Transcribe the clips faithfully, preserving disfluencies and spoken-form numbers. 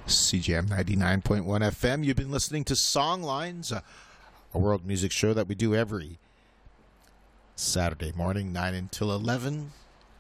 C J M ninety-nine point one F M. You've been listening to Songlines, a, a world music show that we do every Saturday morning, nine until eleven.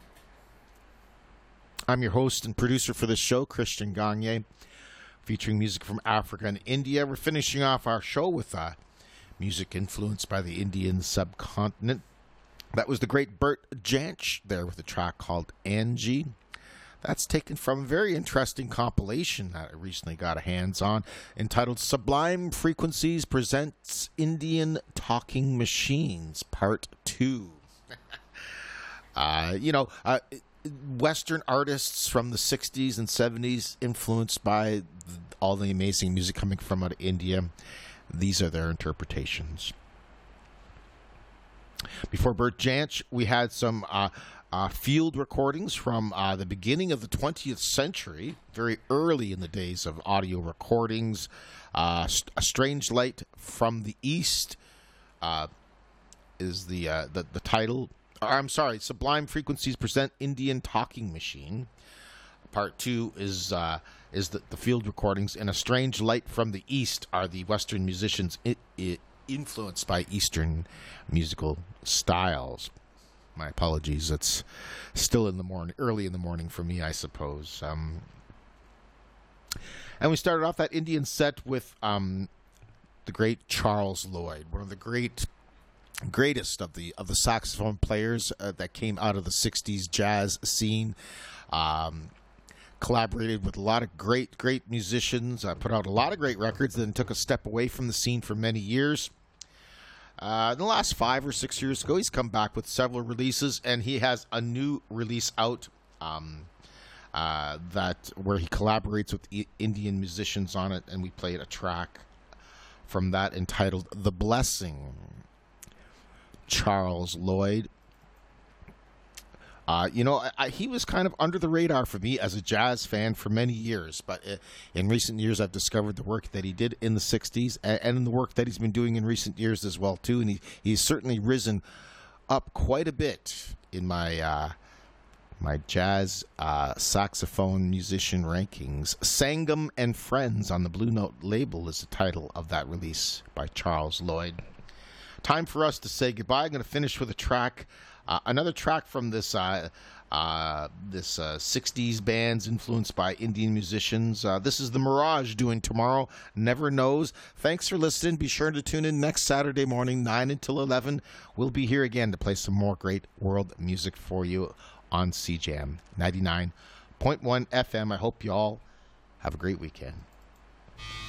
I'm your host and producer for this show, Christian Gagne, featuring music from Africa and India. We're finishing off our show with uh, music influenced by the Indian subcontinent. That was the great Bert Jansch there with a track called Angie. That's taken from a very interesting compilation that I recently got a hands on, entitled Sublime Frequencies Presents Indian Talking Machines, Part two. uh, you know, uh, Western artists from the sixties and seventies, influenced by all the amazing music coming from out of India. These are their interpretations. Before Bert Jansch, we had some uh, uh, field recordings from uh, the beginning of the twentieth century, very early in the days of audio recordings. Uh, A Strange Light from the East uh, is the, uh, the the title. I'm sorry, Sublime Frequencies Present Indian Talking Machine. Part two is uh, is the, the field recordings, and A Strange Light from the East are the Western musicians it, it, influenced by Eastern musical styles. My apologies, it's still in the morning, early in the morning for me, I suppose. Um, and we started off that Indian set with um, the great Charles Lloyd, one of the great, greatest of the of the saxophone players uh, that came out of the sixties jazz scene. Um, collaborated with a lot of great, great musicians. Uh, put out a lot of great records, then took a step away from the scene for many years. Uh, in the last five or six years ago, he's come back with several releases, and he has a new release out um, uh, that where he collaborates with I- Indian musicians on it, and we played a track from that entitled "The Blessing." Charles Lloyd. Uh, you know, I, I, he was kind of under the radar for me as a jazz fan for many years, but uh, in recent years I've discovered the work that he did in the sixties and, and the work that he's been doing in recent years as well, too, and he, he's certainly risen up quite a bit in my uh, my jazz uh, saxophone musician rankings. Sangam and Friends on the Blue Note label is the title of that release by Charles Lloyd. Time for us to say goodbye. I'm going to finish with a track. Uh, another track from this uh, uh, this uh, sixties bands influenced by Indian musicians. Uh, this is the Mirage doing Tomorrow Never Knows. Thanks for listening. Be sure to tune in next Saturday morning, nine until eleven. We'll be here again to play some more great world music for you on C J M ninety-nine point one F M. I hope you all have a great weekend.